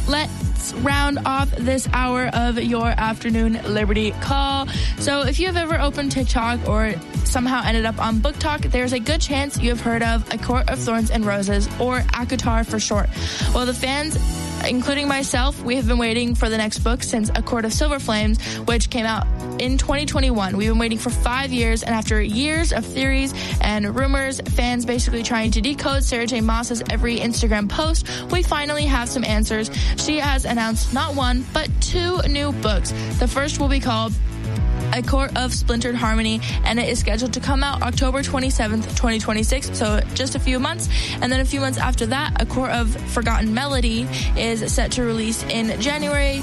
let's round off this hour of your afternoon Liberty Call. So if you have ever opened TikTok or somehow ended up on Book Talk, there's a good chance you have heard of A Court of Thorns and Roses, or ACOTAR for short. Well, the fans, including myself, we have been waiting for the next book since A Court of Silver Flames, which came out in 2021. We've been waiting for 5 years, and after years of theories and rumors, fans basically trying to decode Sarah J. Maas's every Instagram post, we finally have some answers. She has announced not one, but 2 new books. The first will be called A Court of Splintered Harmony, and it is scheduled to come out October 27th, 2026, so just a few months. And then a few months after that, A Court of Forgotten Melody is set to release in January,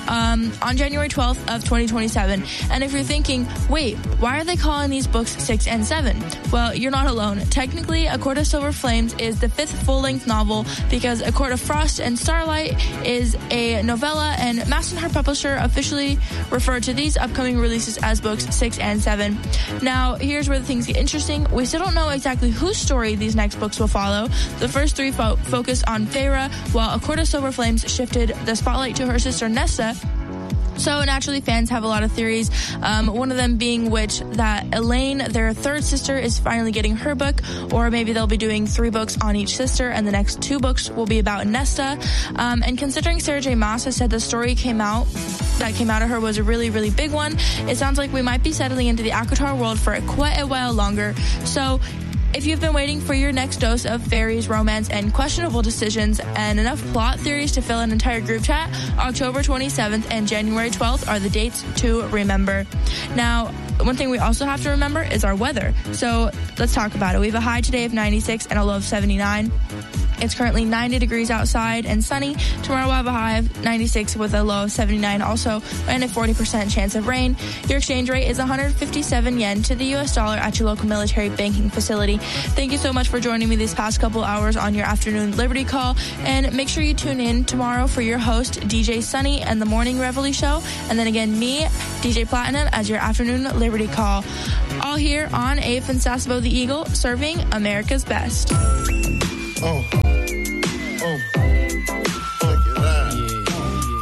on January 12th of 2027. And if you're thinking, wait, why are they calling these books 6 and 7? Well, you're not alone. Technically, A Court of Silver Flames is the 5th full-length novel, because A Court of Frost and Starlight is a novella, and Massenhart Publisher officially referred to these upcoming releases as books 6 and 7. Now, here's where things get interesting. We still don't know exactly whose story these next books will follow. The first 3 focus on Feyre, while A Court of Silver Flames shifted the spotlight to her sister Nesta. So naturally, fans have a lot of theories. One of them being that Elaine, their third sister, is finally getting her book, or maybe they'll be doing 3 books on each sister, and the next 2 books will be about Nesta. And considering Sarah J. Maas has said the story that came out of her was a really, really big one, it sounds like we might be settling into the ACOTAR world for quite a while longer. So if you've been waiting for your next dose of fairies, romance, and questionable decisions, and enough plot theories to fill an entire group chat, October 27th and January 12th are the dates to remember. Now, one thing we also have to remember is our weather. So let's talk about it. We have a high today of 96 and a low of 79. It's currently 90 degrees outside and sunny. Tomorrow we'll have a high of 96 with a low of 79 also, and a 40% chance of rain. Your exchange rate is 157 yen to the US dollar at your local military banking facility. Thank you so much for joining me these past couple hours on your afternoon Liberty Call, and make sure you tune in tomorrow for your host, DJ Sunny, and the Morning Reveille Show, and then again me, DJ Platinum, as your afternoon Liberty Call. All here on AF and Sasebo the Eagle, serving America's best. Oh.